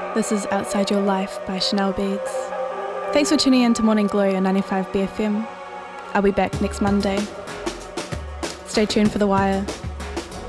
This is Outside Your Life by Chanel Beads. Thanks for tuning in to Morning Glory on 95 BFM. I'll be back next Monday. Stay tuned for The Wire.